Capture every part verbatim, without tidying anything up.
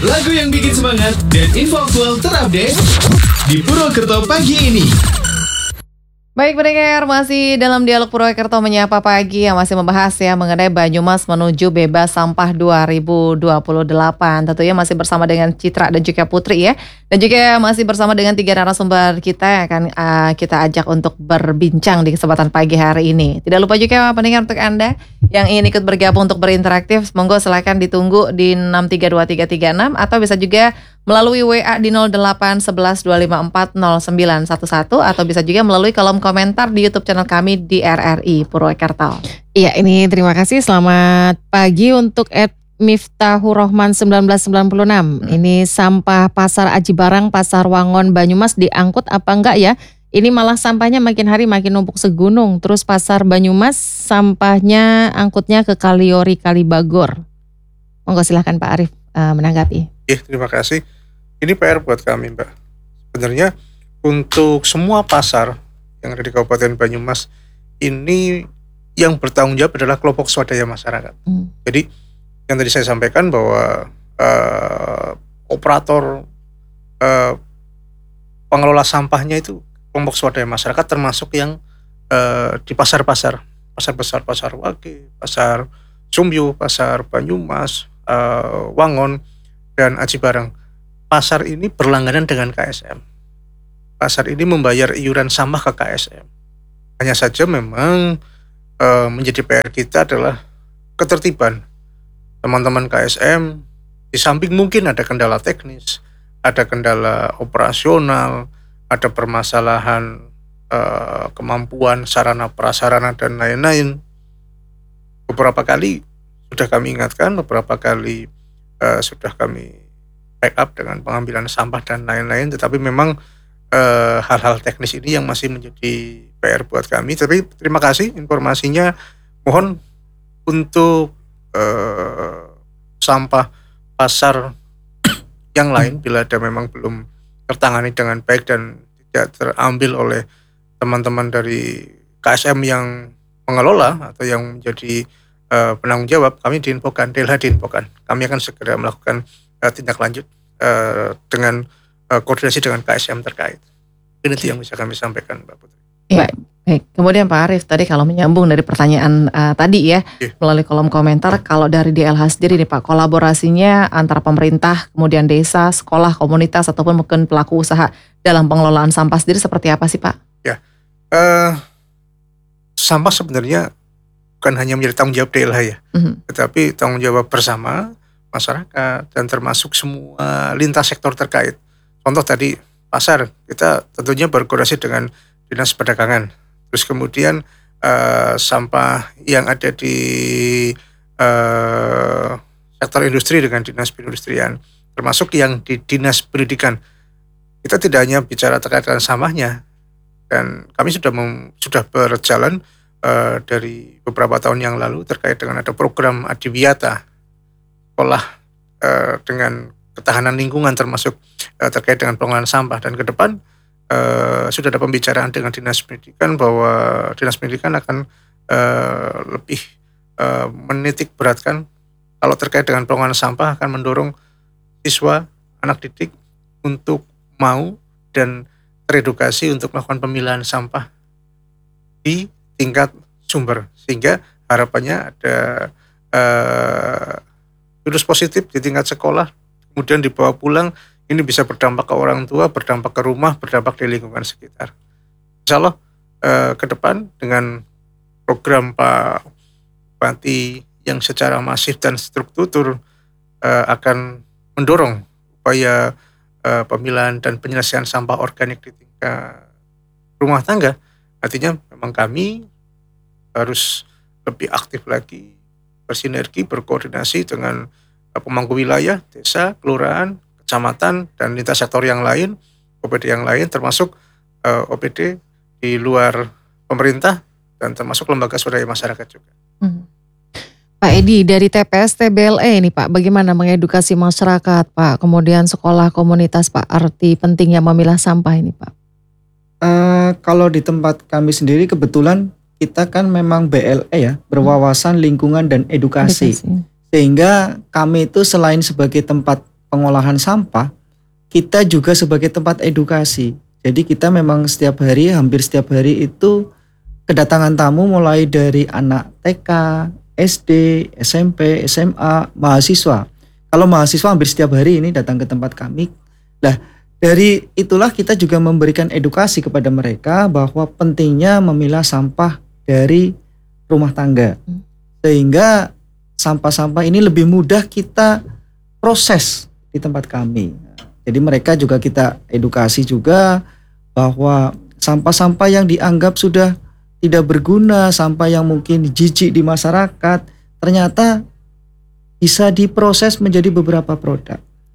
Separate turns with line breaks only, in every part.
Lagu yang bikin semangat dan info aktual terupdate di Purwokerto pagi ini.
Baik pendengar, masih dalam dialog Purwokerto Menyapa Pagi yang masih membahas ya mengenai Banyumas menuju bebas sampah dua ribu dua puluh delapan. Tentunya masih bersama dengan Citra dan juga Putri ya. Dan juga masih bersama dengan tiga narasumber kita yang akan uh, kita ajak untuk berbincang di kesempatan pagi hari ini. Tidak lupa juga pendengar, untuk Anda yang ingin ikut bergabung untuk berinteraktif, monggo silakan ditunggu di enam tiga dua tiga tiga enam atau bisa juga melalui W A di nol delapan satu satu dua lima empat nol sembilan satu satu atau bisa juga melalui kolom komentar di YouTube channel kami di R R I Purwokerto.
Iya, ini terima kasih. Selamat pagi untuk Ed Miftahur Rahman seribu sembilan ratus sembilan puluh enam. Hmm. Ini sampah Pasar Aji Barang, Pasar Wangon, Banyumas diangkut apa enggak ya? Ini malah sampahnya makin hari makin numpuk segunung. Terus Pasar Banyumas sampahnya angkutnya ke Kaliori Kalibagor. Monggo silahkan Pak Arief uh, menanggapi.
Ya, terima kasih. Ini P R buat kami, Mbak. Sebenarnya untuk semua pasar yang ada di Kabupaten Banyumas ini yang bertanggung jawab adalah kelompok swadaya masyarakat. Hmm. Jadi yang tadi saya sampaikan bahwa uh, operator uh, pengelola sampahnya itu kelompok swadaya masyarakat, termasuk yang uh, di pasar-pasar, pasar besar, pasar Wage, pasar Sumbyo, pasar Banyumas, uh, Wangon, dan Aji Barang. Pasar ini berlangganan dengan K S M. Pasar ini membayar iuran sampah ke K S M. Hanya saja memang e, menjadi P R kita adalah ketertiban. Teman-teman K S M di samping mungkin ada kendala teknis, ada kendala operasional, ada permasalahan e, kemampuan sarana prasarana dan lain-lain. Beberapa kali sudah kami ingatkan, beberapa kali e, sudah kami backup dengan pengambilan sampah dan lain-lain, tetapi memang uh, hal-hal teknis ini yang masih menjadi P R buat kami. Tapi terima kasih informasinya. Mohon untuk uh, sampah pasar yang lain bila ada memang belum tertangani dengan baik dan tidak terambil oleh teman-teman dari K S M yang mengelola atau yang menjadi uh, penanggung jawab, kami diinfokan, D L H diinfokan. Kami akan segera melakukan uh, tindak lanjut uh, dengan uh, koordinasi dengan K S M terkait. Ini yang bisa kami sampaikan, Mbak Putri.
Ya, baik. Kemudian Pak Arief, tadi kalau menyambung dari pertanyaan uh, tadi ya, yeah. melalui kolom komentar, kalau dari D L H sendiri nih Pak, kolaborasinya antara pemerintah, kemudian desa, sekolah, komunitas, ataupun mungkin pelaku usaha dalam pengelolaan sampah sendiri seperti apa sih Pak?
Ya, uh, sampah sebenarnya bukan hanya menjadi tanggung jawab D L H ya, mm-hmm. tetapi tanggung jawab bersama masyarakat dan termasuk semua lintas sektor terkait. Contoh tadi pasar, kita tentunya berkoordinasi dengan Dinas Perdagangan. Terus kemudian uh, sampah yang ada di uh, sektor industri dengan Dinas Perindustrian, termasuk yang di Dinas Pendidikan. Kita tidak hanya bicara terkait dengan sampahnya, dan kami sudah mem, sudah berjalan uh, dari beberapa tahun yang lalu terkait dengan ada program Adiwiyata, sekolah uh, dengan ketahanan lingkungan, termasuk uh, terkait dengan pengelolaan sampah. Dan ke depan uh, sudah ada pembicaraan dengan Dinas Pendidikan bahwa Dinas Pendidikan akan uh, lebih uh, menitik beratkan kalau terkait dengan pengelolaan sampah, akan mendorong siswa, anak didik untuk mau dan teredukasi untuk melakukan pemilahan sampah di tingkat sumber, sehingga harapannya ada uh, virus positif di tingkat sekolah, kemudian dibawa pulang, ini bisa berdampak ke orang tua, berdampak ke rumah, berdampak di lingkungan sekitar. Insya Allah eh, ke depan dengan program Pak Bupati yang secara masif dan struktur eh, akan mendorong upaya eh, pemilahan dan penyelesaian sampah organik di tingkat rumah tangga. Artinya memang kami harus lebih aktif lagi, bersinergi, berkoordinasi dengan pemangku wilayah, desa, kelurahan, kecamatan, dan lintas sektor yang lain, O P D yang lain, termasuk uh, O P D di luar pemerintah, dan termasuk lembaga swadaya masyarakat juga.
Hmm. Pak Edi, dari T P S T B L E ini Pak, bagaimana mengedukasi masyarakat Pak, kemudian sekolah, komunitas Pak, arti pentingnya memilah sampah ini Pak?
Uh, kalau di tempat kami sendiri kebetulan kita kan memang B L E ya, berwawasan lingkungan dan edukasi. edukasi. Sehingga kami itu selain sebagai tempat pengolahan sampah, kita juga sebagai tempat edukasi. Jadi kita memang setiap hari, hampir setiap hari itu kedatangan tamu mulai dari anak T K, S D, S M P, S M A, mahasiswa. Kalau mahasiswa hampir setiap hari ini datang ke tempat kami. Nah, dari itulah kita juga memberikan edukasi kepada mereka bahwa pentingnya memilah sampah dari rumah tangga. Sehingga sampah-sampah ini lebih mudah kita proses di tempat kami. Jadi mereka juga kita edukasi juga bahwa sampah-sampah yang dianggap sudah tidak berguna, sampah yang mungkin jijik di masyarakat, ternyata bisa diproses menjadi beberapa produk.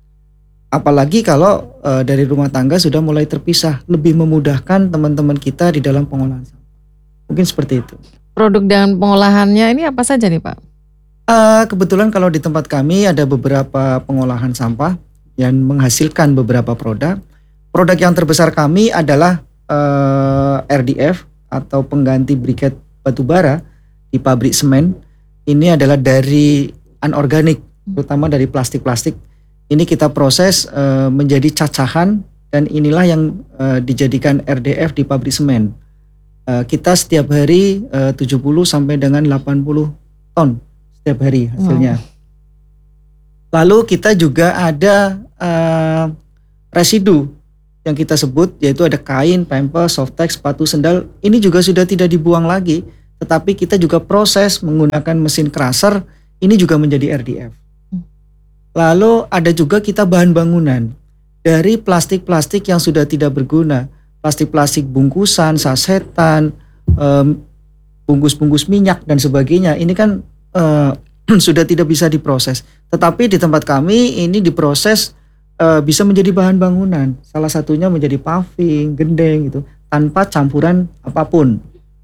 Apalagi kalau e, dari rumah tangga sudah mulai terpisah, lebih memudahkan teman-teman kita di dalam pengolahan sampah. Mungkin seperti itu.
Produk dan pengolahannya ini apa saja nih Pak?
Uh, kebetulan kalau di tempat kami ada beberapa pengolahan sampah yang menghasilkan beberapa produk. Produk yang terbesar kami adalah uh, R D F atau pengganti briket batubara di pabrik semen. Ini adalah dari anorganik, terutama dari plastik-plastik. Ini kita proses uh, menjadi cacahan dan inilah yang uh, dijadikan R D F di pabrik semen. Uh, kita setiap hari uh, tujuh puluh sampai dengan delapan puluh ton setiap hari hasilnya. Wow. Lalu kita juga ada uh, residu yang kita sebut, yaitu ada kain, pampers, softex, sepatu, sendal. Ini juga sudah tidak dibuang lagi, tetapi kita juga proses menggunakan mesin crusher. Ini juga menjadi R D F. Lalu ada juga kita bahan bangunan dari plastik-plastik yang sudah tidak berguna, plastik-plastik bungkusan, sasetan, um, bungkus-bungkus minyak dan sebagainya. Ini kan uh, sudah tidak bisa diproses. Tetapi di tempat kami ini diproses uh, bisa menjadi bahan bangunan. Salah satunya menjadi paving, gendeng gitu, tanpa campuran apapun.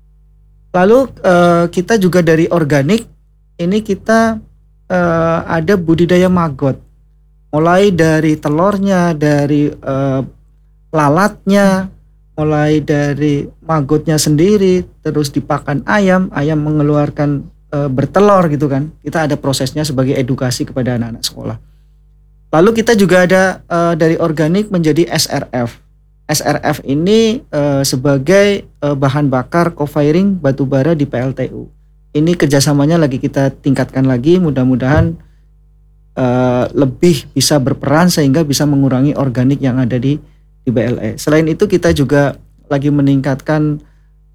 Lalu uh, kita juga dari organik, ini kita uh, ada budidaya maggot. Mulai dari telurnya, dari uh, lalatnya, mulai dari maggotnya sendiri, terus dipakan ayam, ayam mengeluarkan e, bertelur gitu kan. Kita ada prosesnya sebagai edukasi kepada anak-anak sekolah. Lalu kita juga ada e, dari organik menjadi S R F. S R F ini e, sebagai e, bahan bakar co-firing batubara di P L T U. Ini kerjasamanya lagi kita tingkatkan lagi, mudah-mudahan e, lebih bisa berperan sehingga bisa mengurangi organik yang ada di di B L E. Selain itu kita juga lagi meningkatkan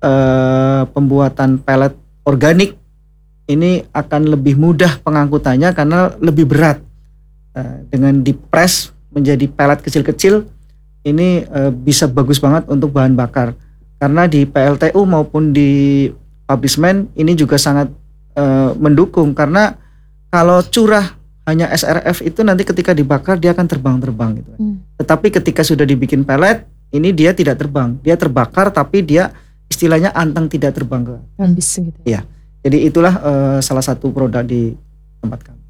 uh, pembuatan pelet organik. Ini akan lebih mudah pengangkutannya karena lebih berat. Uh, dengan dipres menjadi pelet kecil-kecil, ini uh, bisa bagus banget untuk bahan bakar. Karena di P L T U maupun di pabrik semen ini juga sangat uh, mendukung. Karena kalau curah hanya S R F itu nanti ketika dibakar dia akan terbang-terbang gitu. Hmm. Tetapi ketika sudah dibikin pelet, ini dia tidak terbang. Dia terbakar tapi dia istilahnya anteng tidak terbang ke
habis gitu.
Iya. Jadi itulah uh, salah satu produk di tempat kami.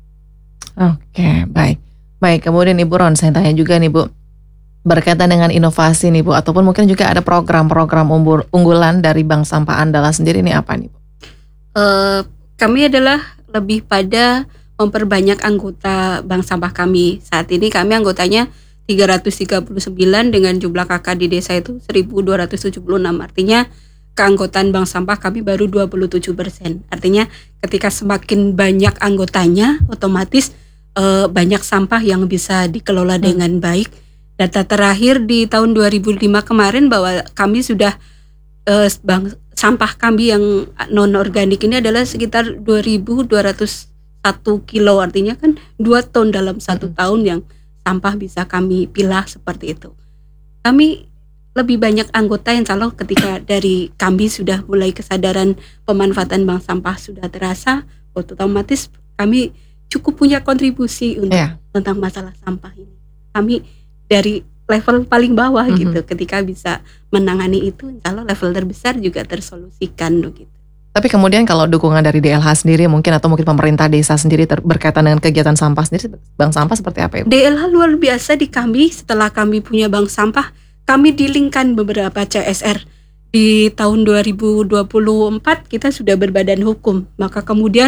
Oke, baik. Baik, kemudian Ibu Ron, saya tanya juga nih Bu, berkaitan dengan inovasi nih Bu, ataupun mungkin juga ada program-program unggulan dari Bank Sampah Andala sendiri, ini apa nih Bu?
Uh, kami adalah lebih pada memperbanyak anggota bank sampah kami. Saat ini kami anggotanya tiga ratus tiga puluh sembilan dengan jumlah K K di desa itu seribu dua ratus tujuh puluh enam. Artinya keanggotaan bank sampah kami baru dua puluh tujuh persen. Artinya ketika semakin banyak anggotanya, otomatis eh, banyak sampah yang bisa dikelola hmm. dengan baik. Data terakhir di tahun dua ribu lima kemarin bahwa kami sudah eh, bank sampah kami yang non organik ini adalah sekitar dua ribu dua ratus satu kilo, artinya kan dua ton dalam satu hmm. tahun yang sampah bisa kami pilah seperti itu. Kami lebih banyak anggota yang kalau ketika dari kami sudah mulai kesadaran pemanfaatan bank sampah sudah terasa, otomatis kami cukup punya kontribusi untuk yeah. tentang masalah sampah ini. Kami dari level paling bawah mm-hmm. gitu, ketika bisa menangani itu, insya Allah level terbesar juga tersolusikan gitu.
Tapi kemudian kalau dukungan dari D L H sendiri mungkin atau mungkin pemerintah desa sendiri ter- berkaitan dengan kegiatan sampah sendiri, bank sampah seperti apa Ibu?
D L H luar biasa di kami. Setelah kami punya bank sampah, kami dilingkan beberapa C S R. Di tahun dua ribu dua puluh empat kita sudah berbadan hukum. Maka kemudian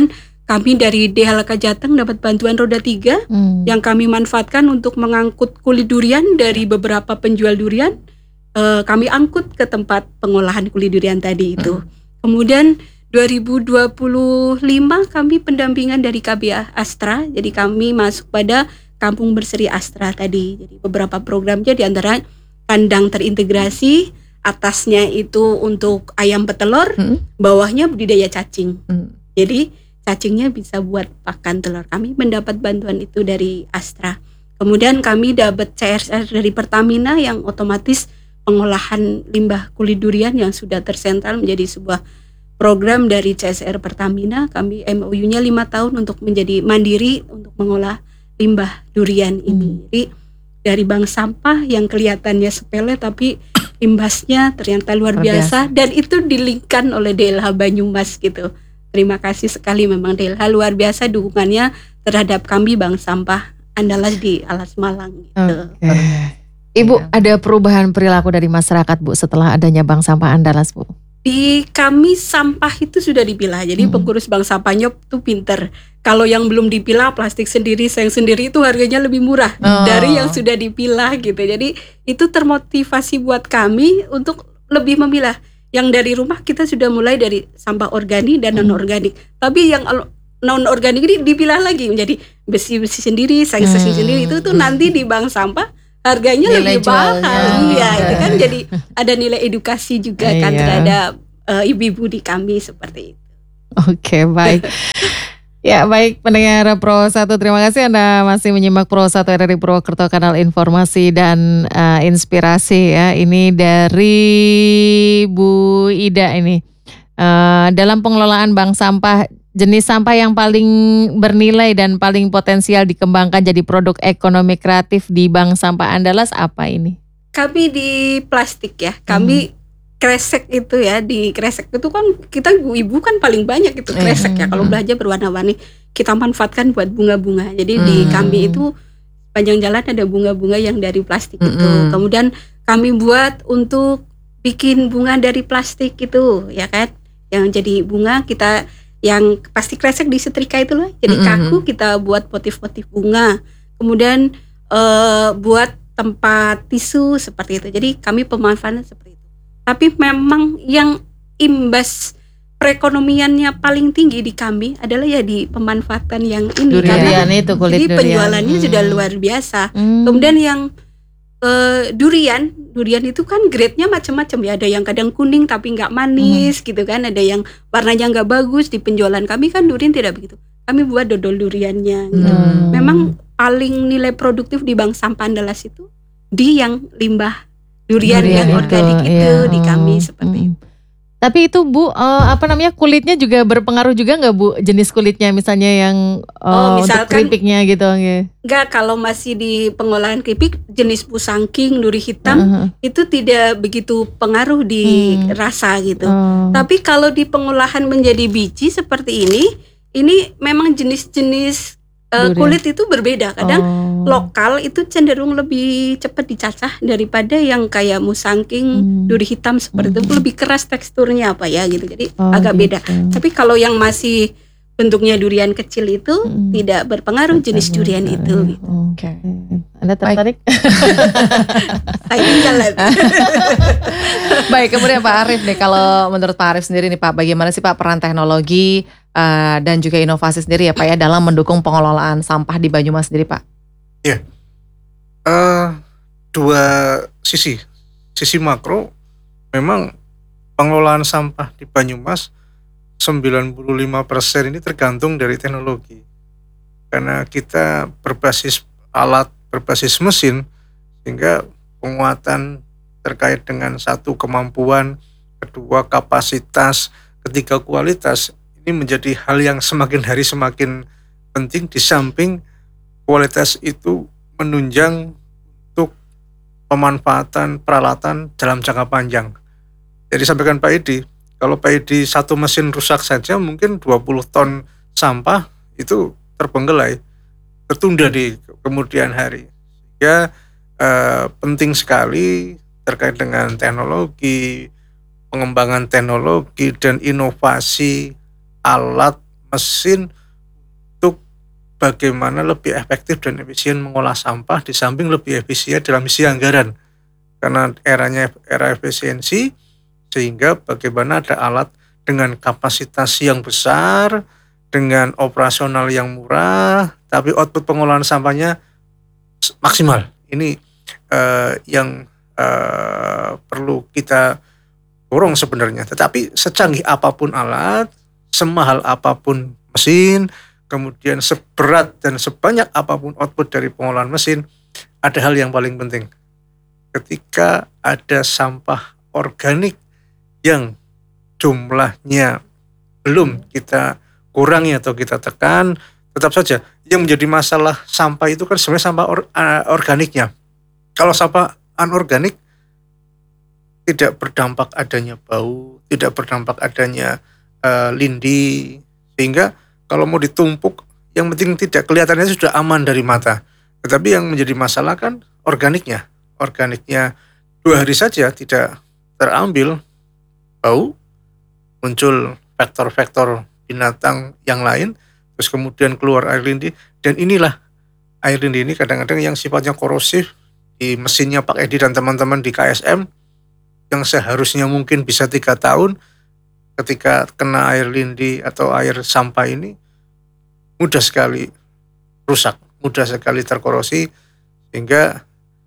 kami dari D H L K Jateng dapat bantuan roda tiga
Hmm.
yang kami manfaatkan untuk mengangkut kulit durian dari beberapa penjual durian. Eh, kami angkut ke tempat pengolahan kulit durian tadi itu. Kemudian dua ribu dua puluh lima kami pendampingan dari K B Astra, jadi kami masuk pada Kampung Berseri Astra tadi. Jadi beberapa programnya di antara kandang terintegrasi, atasnya itu untuk ayam petelur,
Hmm.
bawahnya budidaya cacing.
Hmm.
Jadi cacingnya bisa buat pakan telur. Kami mendapat bantuan itu dari Astra. Kemudian kami dapat C S R dari Pertamina yang otomatis pengolahan limbah kulit durian yang sudah tersentral menjadi sebuah program dari C S R Pertamina. Kami M O U-nya lima tahun untuk menjadi mandiri untuk mengolah limbah durian ini. Jadi dari bank sampah yang kelihatannya sepele tapi imbasnya ternyata luar
Luar
biasa, dan itu dilingkan oleh D L H Banyumas gitu. Terima kasih sekali memang D L H luar biasa dukungannya terhadap kami bank sampah Andalas di Alas Malang gitu.
Oke. Ibu, ada perubahan perilaku dari masyarakat, Bu, setelah adanya Bank Sampah Andalas, Bu?
Di kami sampah itu sudah dipilah. Jadi
Hmm.
pengurus bank sampahnya tuh pinter. Kalau yang belum dipilah plastik sendiri, sayang sendiri itu harganya lebih murah
Oh.
dari yang sudah dipilah gitu. Jadi itu termotivasi buat kami untuk lebih memilah. Yang dari rumah kita sudah mulai dari sampah organik dan non organik. Tapi yang non organik ini dipilah lagi menjadi besi-besi sendiri, sayur-sayur
Hmm.
sendiri. Itu tuh nanti di bank sampah harganya
Nilai
lebih mahal.
jualnya.
Iya, itu kan
Oke.
jadi ada nilai edukasi juga kan
Iya.
terhadap eh, ibu-ibu di kami seperti itu.
Oke, baik. Ya, baik pendengar Pro satu, terima kasih Anda masih menyimak Pro satu R R I Purwokerto, kanal informasi dan eh, inspirasi ya. Ini dari Bu Ida ini. Eh, dalam pengelolaan bank sampah, jenis sampah yang paling bernilai dan paling potensial dikembangkan jadi produk ekonomi kreatif di Bank Sampah Andalas apa ini?
Kami di plastik ya, kami kresek itu ya, di kresek itu kan kita ibu kan paling banyak itu kresek ya. Kalau belanja berwarna-warni kita manfaatkan buat bunga-bunga. Jadi di
Hmm.
kami itu panjang jalan ada bunga-bunga yang dari plastik itu.
Mm-mm.
Kemudian kami buat untuk bikin bunga dari plastik itu ya kan, yang jadi bunga kita yang pasti kresek disetrika itu loh. Jadi
Mm-mm.
kaku kita buat motif-motif bunga. Kemudian eh, buat tempat tisu seperti itu. Jadi kami pemanfaatan seperti itu. Tapi memang yang imbas perekonomiannya paling tinggi di kami adalah ya di pemanfaatan yang ini.
Durian
Karena
itu, kulit
jadi
durian.
penjualannya
Hmm.
sudah luar biasa.
Hmm.
Kemudian yang eh, durian, durian itu kan grade-nya macam-macam ya. Ada yang kadang kuning tapi nggak manis gitu kan. Ada yang warnanya nggak bagus. Di penjualan kami kan durian tidak begitu. Kami buat dodol duriannya gitu.
Hmm.
Memang paling nilai produktif di Bank Sampah Andalas itu di yang limbah durian,
Durian
yang
itu,
organik itu
iya.
di kami
Oh,
seperti
hmm.
itu.
Tapi itu Bu, eh, apa namanya, kulitnya juga berpengaruh juga nggak Bu, jenis kulitnya misalnya yang eh,
Oh,
untuk
misalkan-
keripiknya gitu? Ya.
Enggak, kalau masih di pengolahan keripik jenis pusangking, duri hitam
Heeh.
itu tidak begitu pengaruh di
Hmm.
rasa gitu.
Oh.
Tapi kalau di pengolahan menjadi biji seperti ini, ini memang jenis-jenis eh,
Durian.
kulit itu berbeda. Kadang
Oh.
lokal itu cenderung lebih cepat dicacah daripada yang kayak musangking,
Hmm.
duri hitam seperti itu lebih keras teksturnya apa ya gitu. Jadi
Oh,
agak
gitu.
beda. Tapi kalau yang masih bentuknya durian kecil itu
Hmm.
tidak berpengaruh jenis durian itu. Gitu.
Oke. Anda tertarik?
Saya jalan.
Baik, kemudian Pak Arief nih, kalau menurut Pak Arief sendiri nih Pak, bagaimana sih Pak peran teknologi eh, dan juga inovasi sendiri ya Pak ya dalam mendukung pengelolaan sampah di Banyumas sendiri Pak?
Eh, dua sisi. Sisi makro, memang pengelolaan sampah di Banyumas sembilan puluh lima persen ini tergantung dari teknologi. Karena kita berbasis alat, berbasis mesin, sehingga penguatan terkait dengan satu kemampuan, kedua kapasitas, ketiga kualitas, ini menjadi hal yang semakin hari semakin penting, di samping kualitas itu menunjang untuk pemanfaatan peralatan dalam jangka panjang. Jadi sampaikan Pak Edi, kalau Pak Edi satu mesin rusak saja mungkin dua puluh ton sampah itu terbengkelai, tertunda di kemudian hari. Sehingga eh, penting sekali terkait dengan teknologi, pengembangan teknologi dan inovasi alat mesin bagaimana lebih efektif dan efisien mengolah sampah di samping lebih efisien dalam isi anggaran. Karena eranya era efisiensi, sehingga bagaimana ada alat dengan kapasitas yang besar, dengan operasional yang murah, tapi output pengolahan sampahnya maksimal. Ini uh, yang uh, perlu kita dorong sebenarnya. Tetapi secanggih apapun alat, semahal apapun mesin, kemudian seberat dan sebanyak apapun output dari pengolahan mesin, ada hal yang paling penting. Ketika ada sampah organik yang jumlahnya belum kita kurangi atau kita tekan, tetap saja yang menjadi masalah sampah itu kan sebenarnya sampah or, uh, organiknya. Kalau sampah anorganik tidak berdampak adanya bau, tidak berdampak adanya uh, lindi, sehingga kalau mau ditumpuk yang penting tidak kelihatannya sudah aman dari mata. Tetapi yang menjadi masalah kan organiknya. Organiknya dua hari saja tidak terambil, bau, muncul vektor-vektor binatang yang lain, terus kemudian keluar air lindi, dan inilah air lindi ini kadang-kadang yang sifatnya korosif di mesinnya Pak Edi dan teman-teman di K S M, yang seharusnya mungkin bisa tiga tahun, ketika kena air lindi atau air sampah ini mudah sekali rusak, mudah sekali terkorosi, sehingga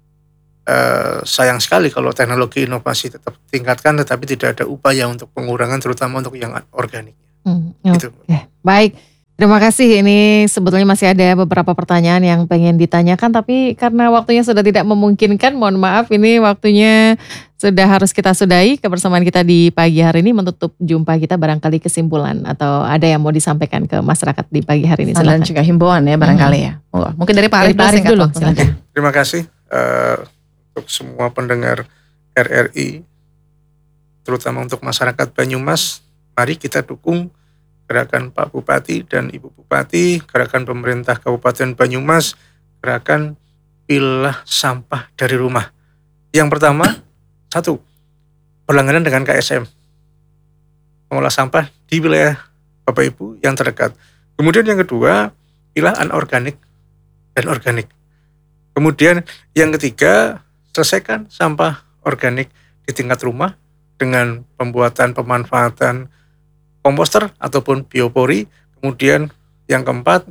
Uh, sayang sekali kalau teknologi inovasi tetap tingkatkan tetapi tidak ada upaya untuk pengurangan terutama untuk yang organik.
Hmm,
gitu.
Oke, baik. Terima kasih. Ini sebetulnya masih ada beberapa pertanyaan yang pengen ditanyakan, tapi karena waktunya sudah tidak memungkinkan, mohon maaf, ini waktunya sudah harus kita sudahi. Kebersamaan kita di pagi hari ini menutup jumpa kita, barangkali kesimpulan atau ada yang mau disampaikan ke masyarakat di pagi hari ini.
Dan juga himbauan ya barangkali ya. Oh, mungkin dari Pak Arif,
Dari Pak Arif dulu, silakan.
Terima kasih. Uh, untuk semua pendengar R R I, terutama untuk masyarakat Banyumas, mari kita dukung gerakan Pak Bupati dan Ibu Bupati, gerakan pemerintah Kabupaten Banyumas, gerakan pilah sampah dari rumah. Yang pertama, satu, berlangganan dengan K S M, mengolah sampah di wilayah Bapak Ibu yang terdekat. Kemudian yang kedua, pilah anorganik dan organik. Kemudian yang ketiga, selesaikan sampah organik di tingkat rumah dengan pembuatan pemanfaatan komposter ataupun biopori. Kemudian yang keempat,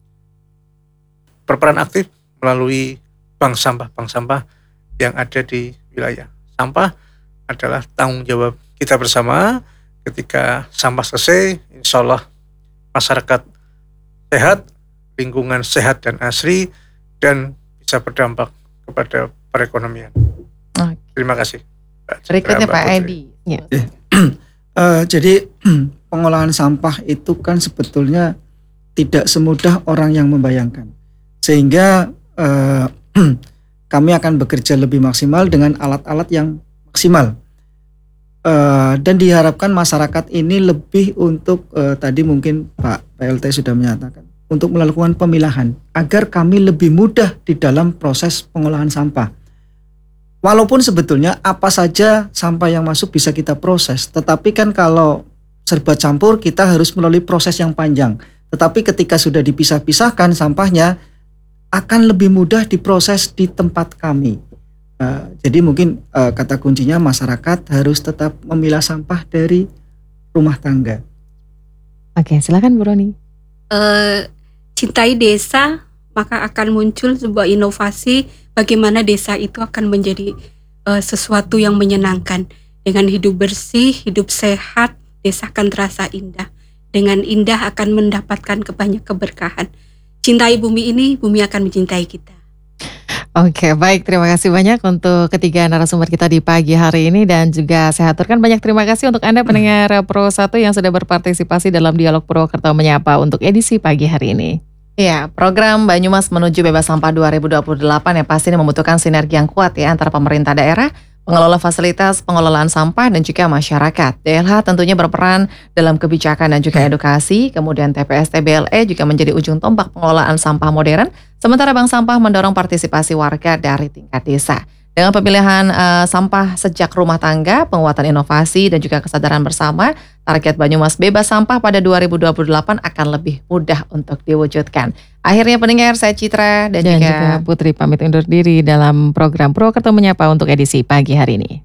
berperan aktif melalui bank sampah-bank sampah yang ada di wilayah. Sampah adalah tanggung jawab kita bersama. Ketika sampah selesai, insya Allah masyarakat sehat, lingkungan sehat dan asri, dan bisa berdampak kepada perekonomian.
Oke.
Terima kasih.
Berikutnya Pak Edi.
Ya.
Uh, jadi pengolahan sampah itu kan sebetulnya tidak semudah orang yang membayangkan. Sehingga uh, kami akan bekerja lebih maksimal dengan alat-alat yang maksimal. Uh, dan diharapkan masyarakat ini lebih untuk uh, tadi mungkin Pak P L T sudah menyatakan untuk melakukan pemilahan agar kami lebih mudah di dalam proses pengolahan sampah. Walaupun sebetulnya apa saja sampah yang masuk bisa kita proses, tetapi kan kalau serba campur kita harus melalui proses yang panjang. Tetapi ketika sudah dipisah-pisahkan sampahnya akan lebih mudah diproses di tempat kami. Uh, jadi mungkin uh, kata kuncinya masyarakat harus tetap memilah sampah dari rumah tangga.
Oke, silakan Bu Roni.
Uh, cintai desa, maka akan muncul sebuah inovasi bagaimana desa itu akan menjadi uh, sesuatu yang menyenangkan. Dengan hidup bersih, hidup sehat, desa akan terasa indah. Dengan indah akan mendapatkan banyak keberkahan. Cintai bumi ini, bumi akan mencintai kita.
Oke, baik, terima kasih banyak untuk ketiga narasumber kita di pagi hari ini, dan juga saya aturkan banyak terima kasih untuk Anda pendengar Pro satu yang sudah berpartisipasi dalam Dialog Purwokerto Menyapa untuk edisi pagi hari ini.
Ya, program Banyumas Menuju Bebas Sampah dua ribu dua puluh delapan yang pasti membutuhkan sinergi yang kuat ya antara pemerintah daerah, pengelola fasilitas pengelolaan sampah, dan juga masyarakat. D L H tentunya berperan dalam kebijakan dan juga edukasi, kemudian T P S T B L E juga menjadi ujung tombak pengelolaan sampah modern, sementara Bank Sampah mendorong partisipasi warga dari tingkat desa. Dengan pemilihan uh, sampah sejak rumah tangga, penguatan inovasi dan juga kesadaran bersama, target Banyumas bebas sampah pada dua ribu dua puluh delapan akan lebih mudah untuk diwujudkan. Akhirnya pendengar, saya Citra dan,
Dan
juga,
juga Putri pamit undur diri dalam program Purwokerto Menyapa untuk edisi pagi hari ini.